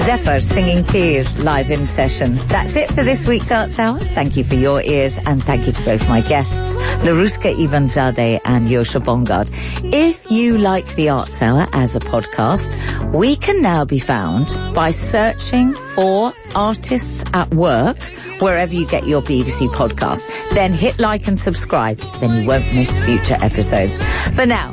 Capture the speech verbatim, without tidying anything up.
Zephyr singing Tir live in session. That's it for this week's Arts Hour. Thank you for your ears and thank you to both my guests, Laruska Ivanzadeh and Yosha Bongard. If you like the Arts Hour as a podcast, we can now be found by searching for Artists at Work wherever you get your B B C podcasts. Then hit like and subscribe. Then you won't miss future episodes. For now,